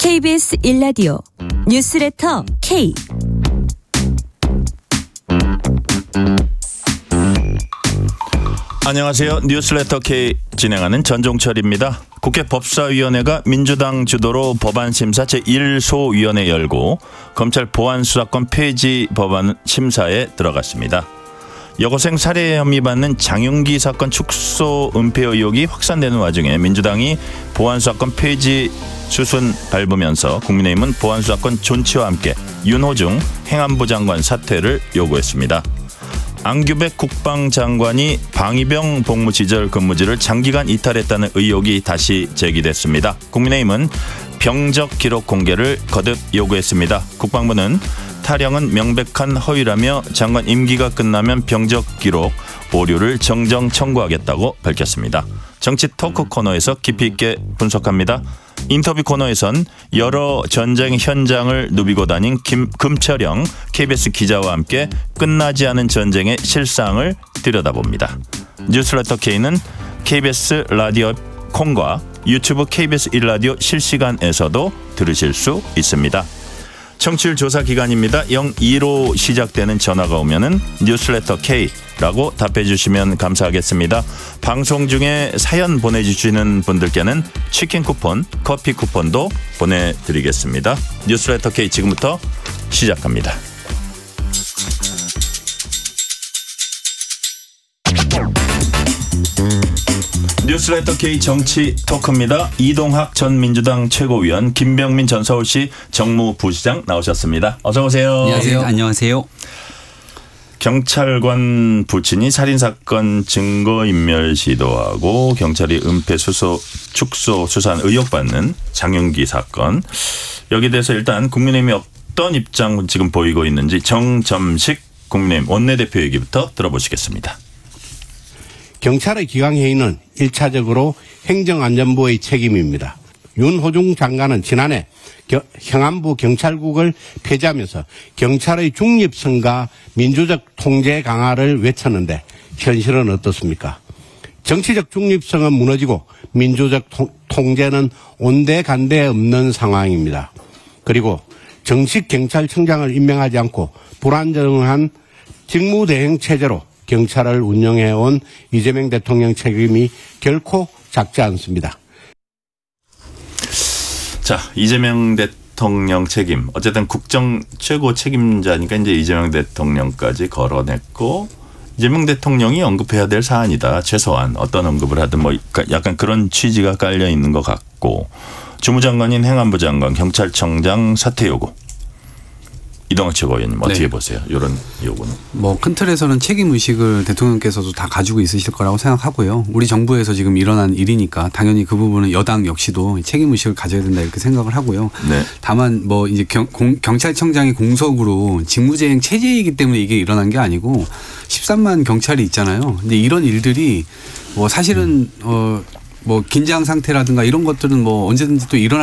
KBS 1라디오 뉴스레터 K. 안녕하세요. 뉴스레터 K 진행하는 전종철입니다. 국회 법사위원회가 민주당 주도로 법안 심사 제1소위원회 열고 검찰 보안수사권 폐지 법안 심사에 들어갔습니다. 여고생 살해 혐의 받는 장윤기 사건 축소 은폐 의혹이 확산되는 와중에 민주당이 보안수사권 폐지 수순 밟으면서 국민의힘은 보안수사권 존치와 함께 윤호중 행안부 장관 사퇴를 요구했습니다. 안규백 국방장관이 방위병 복무 시절 근무지를 장기간 이탈했다는 의혹이 다시 제기됐습니다. 국민의힘은 병적 기록 공개를 거듭 요구했습니다. 국방부는 타령은 명백한 허위라며 장관 임기가 끝나면 병적 기록 오류를 정정 청구하겠다고 밝혔습니다. 정치 토크 코너에서 깊이 있게 분석합니다. 인터뷰 코너에선 여러 전쟁 현장을 누비고 다닌 금철영 KBS 기자와 함께 끝나지 않은 전쟁의 실상을 들여다봅니다. 뉴스레터 K는 KBS 라디오 콩과 유튜브 KBS 1라디오 실시간에서도 들으실 수 있습니다. 청취율 조사 기간입니다. 02로 시작되는 전화가 오면은 뉴스레터 K라고 답해 주시면 감사하겠습니다. 방송 중에 사연 보내주시는 분들께는 치킨 쿠폰, 커피 쿠폰도 보내드리겠습니다. 뉴스레터 K 지금부터 시작합니다. 뉴스레터 K 정치 토크입니다. 이동학 전 민주당 최고위원, 김병민 전 서울시 정무부시장 나오셨습니다. 어서 오세요. 안녕하세요. 안녕하세요. 경찰관 부친이 살인사건 증거인멸 시도하고 경찰이 은폐 축소 수사한 의혹받는 장윤기 사건. 여기에 대해서 일단 국민의힘이 어떤 입장 지금 보이고 있는지 정점식 국민의힘 원내대표 얘기부터 들어보시겠습니다. 경찰의 기강회의는 1차적으로 행정안전부의 책임입니다. 윤호중 장관은 지난해 행안부 경찰국을 폐지하면서 경찰의 중립성과 민주적 통제 강화를 외쳤는데 현실은 어떻습니까? 정치적 중립성은 무너지고 민주적 통제는 온데간데 없는 상황입니다. 그리고 정식 경찰청장을 임명하지 않고 불안정한 직무대행 체제로 경찰을 운영해온 이재명 대통령 책임이 결코 작지 않습니다. 자, 이재명 대통령 책임. 어쨌든 국정 최고 책임자니까 이제 이재명 대통령까지 걸어냈고 이재명 대통령이 언급해야 될 사안이다. 최소한 어떤 언급을 하든 뭐 약간 그런 취지가 깔려 있는 것 같고 주무장관인 행안부 장관, 경찰청장 사퇴 요구. 이동학 최고위원님 어떻게 보세요? 이런 요구는. 뭐 큰 틀에서는 책임 의식을 대통령께서도 다 가지고 있으실 거라고 생각하고요. 우리 정부에서 지금 일어난 일이니까 당연히 그 부분은 여당 역시도 책임 의식을 가져야 된다 이렇게 생각을 하고요. 네. 다만 뭐 이제 경찰청장이 공석으로 직무재행 체제이기 때문에 이게 일어난 게 아니고 13만 경찰이 있잖아요. 근데 이런 일들이 뭐 사실은 뭐 긴장 상태라든가 이런 것들은 뭐 언제든지 또 일어날